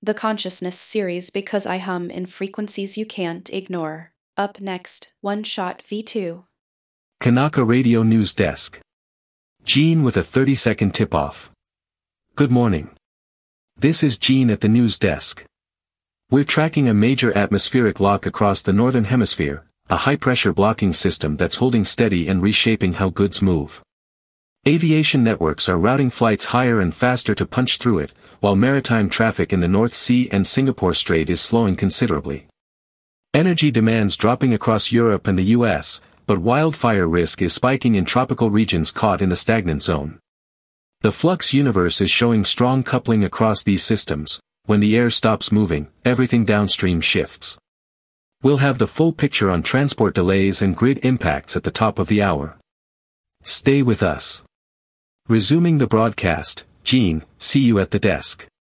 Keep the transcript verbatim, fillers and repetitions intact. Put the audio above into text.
the Consciousness series because I hum in frequencies you can't ignore. Up next, One Shot V two. Kanaka Radio News Desk. Gene with a thirty second tip-off. Good morning. This is Gene at the news desk. We're tracking a major atmospheric lock across the northern hemisphere, a high-pressure blocking system that's holding steady and reshaping how goods move. Aviation networks are routing flights higher and faster to punch through it, while maritime traffic in the North Sea and Singapore Strait is slowing considerably. Energy demand's dropping across Europe and the U S, but wildfire risk is spiking in tropical regions caught in the stagnant zone. The flux universe is showing strong coupling across these systems. When the air stops moving, everything downstream shifts. We'll have the full picture on transport delays and grid impacts at the top of the hour. Stay with us. Resuming the broadcast, Gene, see you at the desk.